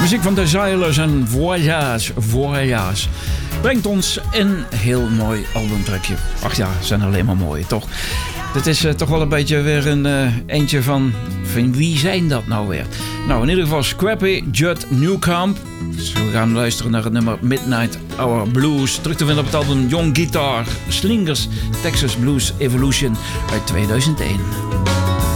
muziek van The Zailers en Voyage brengt ons een heel mooi albumtrekje. Ach ja, zijn alleen maar mooie, toch? Dit is toch wel een beetje weer een eentje van wie zijn dat nou weer? Nou, in ieder geval Scrappy Judd Newcomb. Dus we gaan luisteren naar het nummer Midnight Hour Blues. Terug te vinden op het album Young Guitar Slingers Texas Blues Evolution uit 2001.